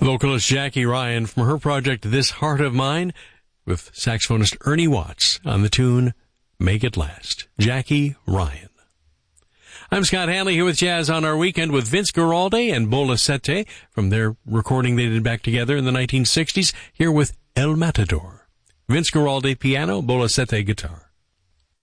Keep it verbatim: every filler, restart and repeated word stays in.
Vocalist Jackie Ryan from her project This Heart of Mine, with saxophonist Ernie Watts on the tune Make It Last. Jackie Ryan. I'm Scott Hanley here with Jazz on Our Weekend with Vince Guaraldi and Bola Sette from their recording they did back together in the nineteen sixties, here with El Matador. Vince Guaraldi piano, Bola Sette guitar.